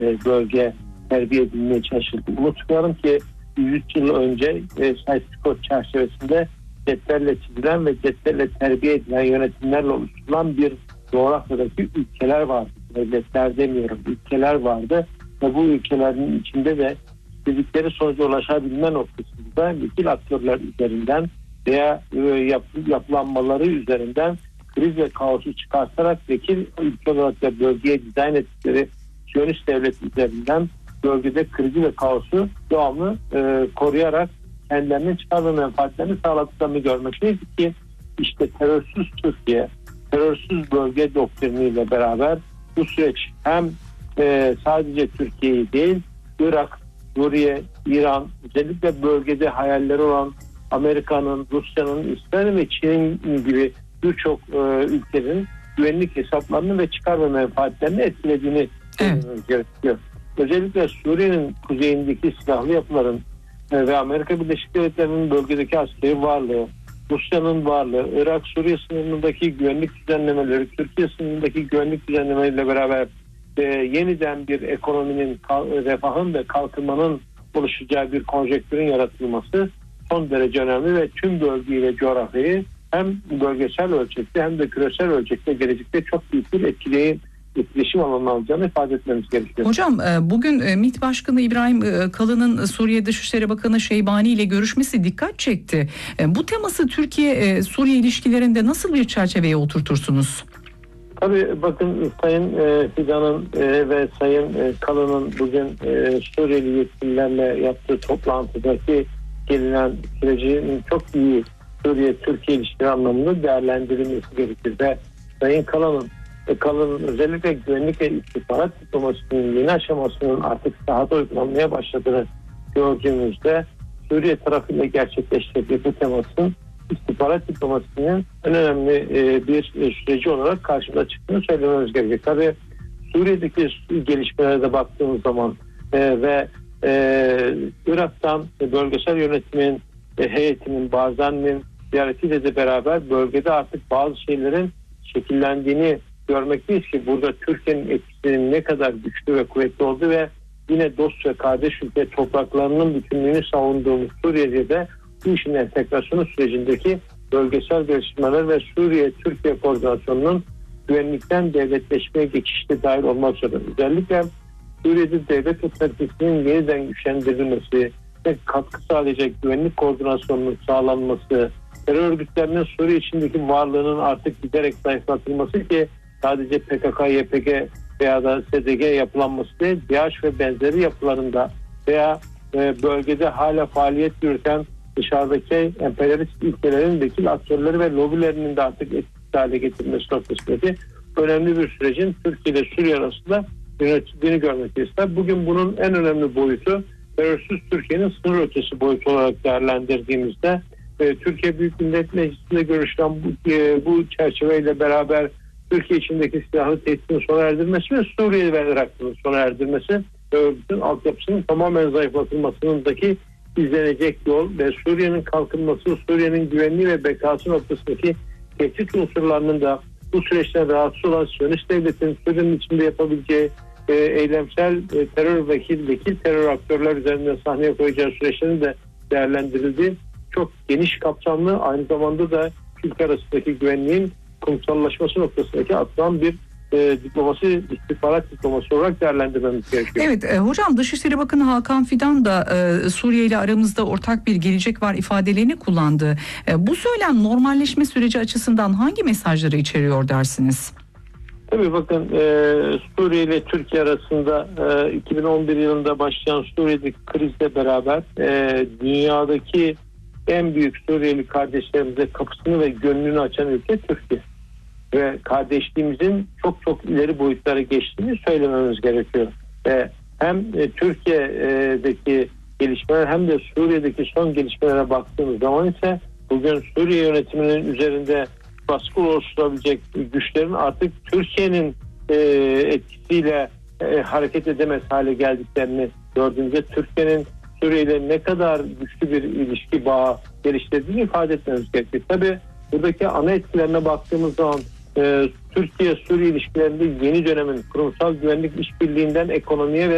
bölge terbiye edilmeye çalışıldı. Unutmayalım ki 100 yıl önce Sykes-Picot çerçevesinde cetvelle çizilen ve cetvelle terbiye edilen yönetimlerle oluşturulan bir coğrafyadaki ülkeler vardı. Devletler demiyorum, ülkeler vardı ve bu ülkelerin içinde de istedikleri sonuca ulaşabilme noktasında vekil aktörler üzerinden veya yapılanmaları üzerinden kriz ve kaosu çıkartarak vekil ülke olarak da bölgeye dizayn ettikleri Siyonist devlet üzerinden bölgede krizi ve kaosu devamlı koruyarak kendilerinin çıkar ve menfaatlerini sağladıklarını görmekteyiz ki işte terörsüz Türkiye, terörsüz bölge doktriniyle beraber bu süreç hem sadece Türkiye'yi değil, Irak, Suriye, İran, özellikle bölgede hayalleri olan Amerika'nın, Rusya'nın, İsrail ve Çin'in gibi birçok ülkenin güvenlik hesaplarını ve çıkar ve menfaatlerini etkilediğini söylememiz gerekiyor. Özellikle Suriye'nin kuzeyindeki silahlı yapıların ve Amerika Birleşik Devletleri'nin bölgedeki askeri varlığı, Rusya'nın varlığı, Irak-Suriye sınırındaki güvenlik düzenlemeleri, Türkiye sınırındaki güvenlik düzenlemeleriyle beraber yeniden bir ekonominin, refahın ve kalkınmanın oluşacağı bir konjektürün yaratılması son derece önemli ve tüm bölgeyi ve coğrafyayı hem bölgesel ölçekte hem de küresel ölçekte gelecekte çok büyük bir etkileşim alanına alacağını ifade etmemiz gerekiyor. Hocam bugün MİT Başkanı İbrahim Kalın'ın Suriye Dışişleri Bakanı Şeybani ile görüşmesi dikkat çekti. Bu teması Türkiye-Suriye ilişkilerinde nasıl bir çerçeveye oturtursunuz? Tabii bakın Sayın Fidan'ın ve Sayın Kalın'ın bugün Suriyeli yetkililerle yaptığı toplantıdaki gelinen sürecin çok iyi Suriye-Türkiye ilişkileri anlamında değerlendirilmesi gerekir ve Sayın Kalın'ın özellikle güvenlik ve istihbarat diplomasisinin yeni aşamasının artık sahada uygulanmaya başladığını gördüğümüzde Suriye tarafıyla gerçekleştirdiği bu temasın istihbarat diplomasisinin en önemli bir süreci olarak karşımıza çıktığını söylememiz gerekiyor. Tabii Suriye'deki gelişmelere de baktığımız zaman ve Irak'tan bölgesel yönetimin heyetinin Barzani'nin ziyaretiyle de beraber bölgede artık bazı şeylerin şekillendiğini görmekteyiz ki burada Türkiye'nin etkisinin ne kadar güçlü ve kuvvetli olduğu ve yine dost ve kardeş ülke topraklarının bütünlüğünü savunduğumuz Suriye'de bu işin entegrasyonu sürecindeki bölgesel gelişmeler ve Suriye-Türkiye koordinasyonunun güvenlikten devletleşmeye geçişte dahil olmak üzere özellikle Suriye'de devlet otoritesinin yeniden güçlendirilmesi ve katkı sağlayacak güvenlik koordinasyonunun sağlanması, terör örgütlerinin Suriye içindeki varlığının artık giderek zayıflatılması ki sadece PKK, YPG veya da SDG yapılanması değil, DAEŞ ve benzeri yapılarında veya bölgede hala faaliyet yürüten dışarıdaki emperyalist ülkelerin vekil aktörleri ve lobilerinin de artık etkisiz hale getirilmesi noktasındaki önemli bir sürecin Türkiye ile Suriye arasında yönetildiğini görmekteyiz. Bugün bunun en önemli boyutu terörsüz Türkiye'nin sınır ötesi boyutu olarak değerlendirdiğimizde Türkiye Büyük Millet Meclisi'nde görüşülen bu çerçeveyle beraber Türkiye içindeki silahlı tehditin sona erdirmesi ve Suriye ve Irak'ın sona erdirmesi ve örgütün altyapısının tamamen zayıflatılmasındaki izlenecek yol ve Suriye'nin kalkınması, Suriye'nin güvenliği ve bekası noktasındaki tehdit unsurlarının da bu süreçten rahatsız olan Siyonist devletin Suriye'nin içinde yapabileceği eylemsel terör vekil terör aktörler üzerinden sahneye koyacağı süreçlerin de değerlendirildiği çok geniş kapsamlı, aynı zamanda da ülke arasındaki güvenliğin kurumsallaşması noktasındaki atılan bir diplomasi, istihbarat diplomasi olarak değerlendirmemiz gerekiyor. Evet hocam, Dışişleri Bakanı Hakan Fidan da Suriye ile aramızda ortak bir gelecek var ifadelerini kullandı. Bu söylem normalleşme süreci açısından hangi mesajları içeriyor dersiniz? Tabii bakın Suriye ile Türkiye arasında 2011 yılında başlayan Suriye'deki krizle beraber dünyadaki en büyük Suriyeli kardeşlerimize kapısını ve gönlünü açan ülke Türkiye. Ve kardeşliğimizin çok ileri boyutlara geçtiğini söylememiz gerekiyor. Hem Türkiye'deki gelişmeler hem de Suriye'deki son gelişmelere baktığımız zaman ise bugün Suriye yönetiminin üzerinde baskı oluşturabilecek güçlerin artık Türkiye'nin etkisiyle hareket edemez hale geldiklerini gördüğümüzde Türkiye'nin Suriye ile ne kadar güçlü bir ilişki bağı geliştirdiğini ifade etmemiz gerekiyor. Tabii buradaki ana etkilerine baktığımız zaman Türkiye-Suriye ilişkilerinde yeni dönemin kurumsal güvenlik işbirliğinden ekonomiye ve